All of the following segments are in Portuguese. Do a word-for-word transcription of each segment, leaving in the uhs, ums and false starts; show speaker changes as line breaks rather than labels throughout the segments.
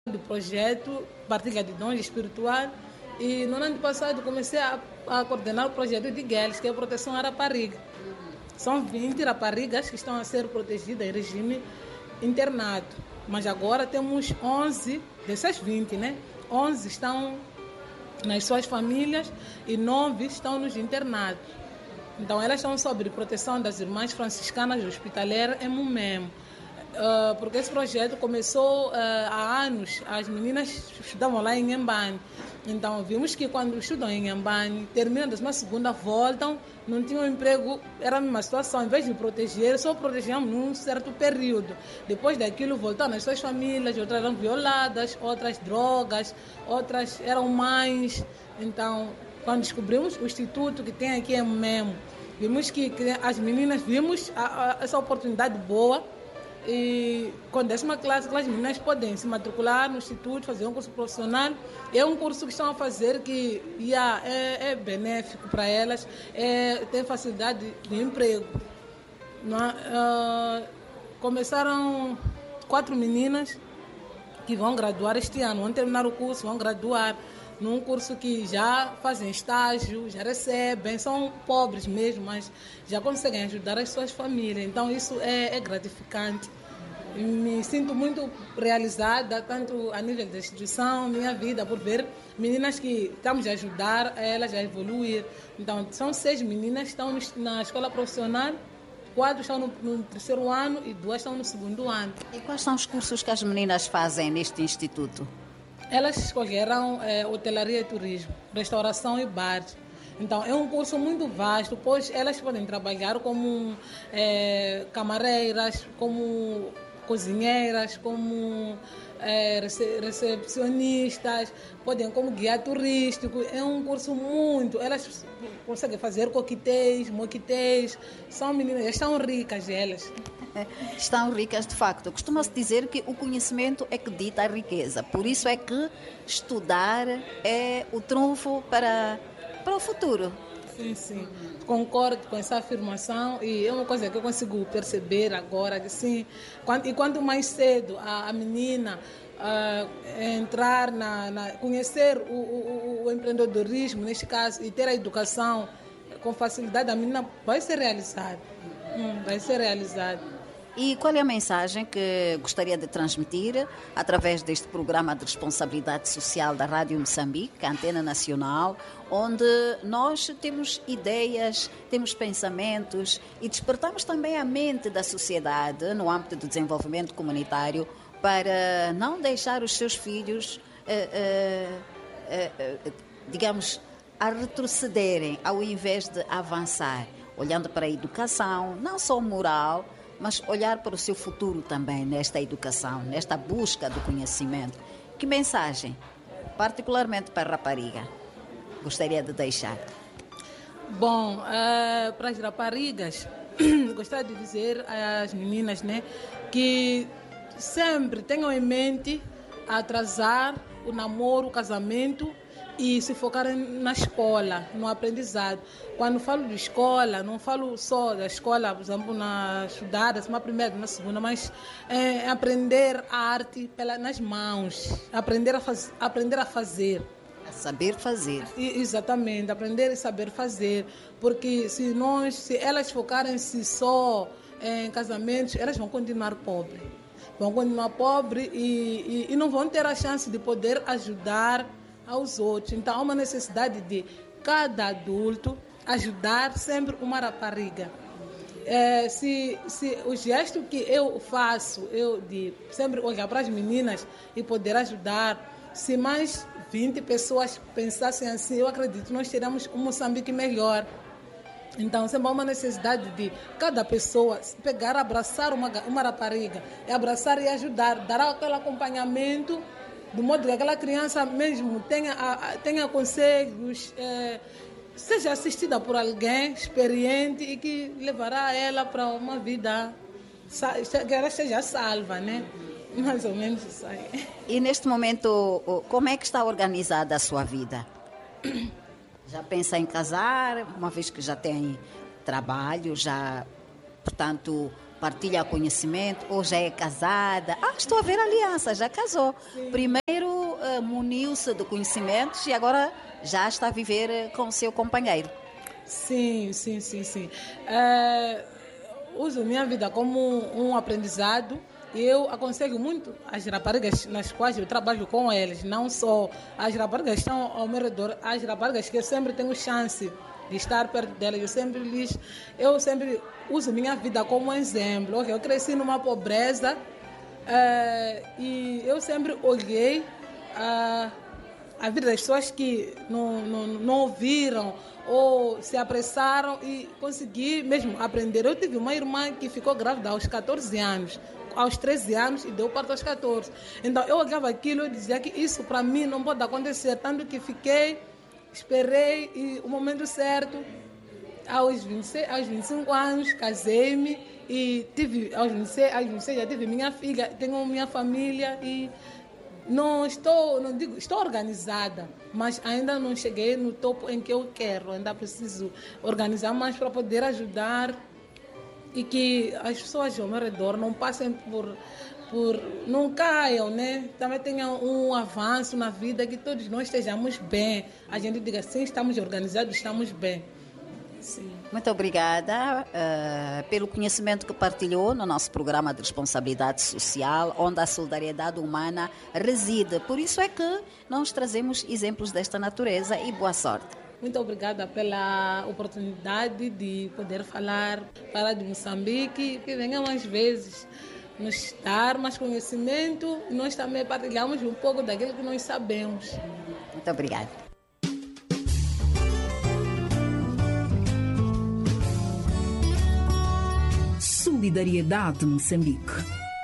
do projeto Partilha de Dons Espiritual e no ano passado comecei a, a coordenar o projeto de Girls, que é a proteção à rapariga. São vinte raparigas que estão a ser protegidas em regime internato, mas agora temos onze, dessas vinte, né? onze estão nas suas famílias e nove estão nos internatos. Então elas estão sob proteção das irmãs franciscanas hospitaleiras em Mumemo. Uh, porque esse projeto começou uh, há anos, as meninas estudavam lá em Nhambane. Então vimos que quando estudam em Nhambane, terminam a décima segunda, voltam, não tinham emprego, era a mesma situação. Em vez de proteger, só protegíamos num certo período. Depois daquilo voltaram às suas famílias, outras eram violadas, outras drogas, outras eram mães. Então, quando descobrimos o instituto que tem aqui em Mumemo, vimos que, que as meninas, vimos a, a, essa oportunidade boa. E com décima classe, as meninas podem se matricular no instituto, fazer um curso profissional. É um curso que estão a fazer que yeah, é, é benéfico para elas, é, tem facilidade de emprego. Uh, começaram quatro meninas que vão graduar este ano, vão terminar o curso, vão graduar num curso que já fazem estágio, já recebem, são pobres mesmo, mas já conseguem ajudar as suas famílias. Então isso é, é gratificante. Me sinto muito realizada, tanto a nível da instituição, minha vida, por ver meninas que estamos a ajudar elas a evoluir. Então são seis meninas que estão na escola profissional, quatro estão no, no terceiro ano e duas estão no segundo ano.
E quais são os cursos que as meninas fazem neste instituto?
Elas escolheram é, hotelaria e turismo, restauração e bar. Então, é um curso muito vasto, pois elas podem trabalhar como é, camareiras, como cozinheiras, como é, recepcionistas, podem como guia turístico. É um curso muito... Elas conseguem fazer coquetéis, moquetéis. São meninas, estão ricas elas.
Estão ricas de facto. Costuma-se dizer que o conhecimento é que dita a riqueza. Por isso é que estudar é o trunfo para, para o futuro.
Sim, sim. Concordo com essa afirmação e é uma coisa que eu consigo perceber agora. Que sim, quando, e quanto mais cedo a, a menina uh, entrar, na, na conhecer o, o, o empreendedorismo, neste caso, e ter a educação com facilidade, a menina vai ser realizada. Hum, vai ser realizada.
E qual é a mensagem que gostaria de transmitir através deste programa de responsabilidade social da Rádio Moçambique, a Antena Nacional, onde nós temos ideias, temos pensamentos e despertamos também a mente da sociedade no âmbito do desenvolvimento comunitário para não deixar os seus filhos, eh, eh, eh, digamos, a retrocederem ao invés de avançar, olhando para a educação, não só moral, mas olhar para o seu futuro também nesta educação, nesta busca do conhecimento. Que mensagem, particularmente para a rapariga, gostaria de deixar?
Bom, uh, para as raparigas, gostaria de dizer às meninas, né, que sempre tenham em mente atrasar o namoro, o casamento e se focarem na escola, no aprendizado. Quando falo de escola, não falo só da escola, por exemplo, na estudar, na primeira, na segunda, mas é, aprender a arte pela, nas mãos, aprender a, faz, aprender a fazer.
A saber fazer.
E, exatamente, aprender e saber fazer, porque se, nós, se elas focarem-se só em casamentos, elas vão continuar pobres. Vão continuar pobres e, e, e não vão ter a chance de poder ajudar aos outros. Então há uma necessidade de cada adulto ajudar sempre uma rapariga. É, se, se o gesto que eu faço, eu de sempre olhar para as meninas e poder ajudar, se mais vinte pessoas pensassem assim, eu acredito que nós teremos um Moçambique melhor. Então sempre há uma necessidade de cada pessoa pegar, abraçar uma, uma rapariga, e abraçar e ajudar, dar aquele acompanhamento, de modo que aquela criança mesmo tenha, tenha conselhos, é, seja assistida por alguém experiente e que levará ela para uma vida, que ela seja salva, né? Mais ou menos isso aí.
E neste momento, como é que está organizada a sua vida? Já pensa em casar, uma vez que já tem trabalho, já, portanto, partilha conhecimento, ou já é casada. Ah, estou a ver a aliança, já casou. Sim. Primeiro uh, muniu-se de conhecimentos e agora já está a viver com o seu companheiro.
Sim, sim, sim, sim. É, uso minha vida como um aprendizado. E eu aconselho muito as raparigas nas quais eu trabalho com elas, não só as raparigas que estão ao meu redor, as raparigas que eu sempre tenho chance de estar perto delas. Eu sempre lhes, eu sempre uso minha vida como exemplo. Eu cresci numa pobreza é, e eu sempre olhei a, a vida das pessoas que não, não, não ouviram ou se apressaram e consegui mesmo aprender. Eu tive uma irmã que ficou grávida aos catorze anos. Aos treze anos e deu parto aos catorze. Então eu olhava aquilo e dizia que isso para mim não pode acontecer, tanto que fiquei, esperei e o momento certo, aos, vinte e seis, aos vinte e cinco anos, casei-me e tive, aos vinte e seis, aos vinte e seis já tive minha filha, tenho minha família e não estou, não digo, estou organizada, mas ainda não cheguei no topo em que eu quero, ainda preciso organizar mais para poder ajudar e que as pessoas ao meu redor não passem por, por não caiam, né? Também tenham um avanço na vida, que todos nós estejamos bem. A gente diga, sim, estamos organizados, estamos bem. Sim.
Muito obrigada uh, pelo conhecimento que partilhou no nosso programa de responsabilidade social, onde a solidariedade humana reside. Por isso é que nós trazemos exemplos desta natureza e boa sorte.
Muito obrigada pela oportunidade de poder falar para de Moçambique, que venha mais vezes nos dar mais conhecimento e nós também partilhamos um pouco daquilo que nós sabemos.
Muito obrigada.
Solidariedade Moçambique.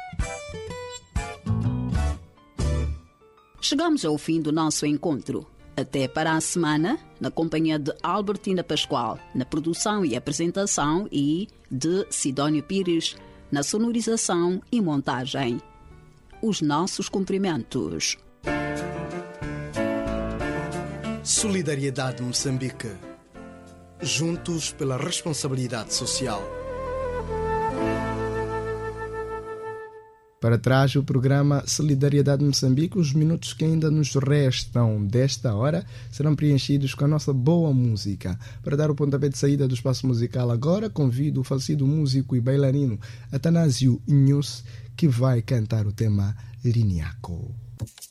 Chegamos ao fim do nosso encontro. Até para a semana, na companhia de Albertina Pascoal, na produção e apresentação, e de Sidónio Pires, na sonorização e montagem. Os nossos cumprimentos.
Solidariedade Moçambique. Juntos pela responsabilidade social.
Para trás, o programa Solidariedade Moçambique, os minutos que ainda nos restam desta hora serão preenchidos com a nossa boa música. Para dar o pontapé de saída do espaço musical agora, convido o falecido músico e bailarino Atanásio Inhus, que vai cantar o tema Liniaco.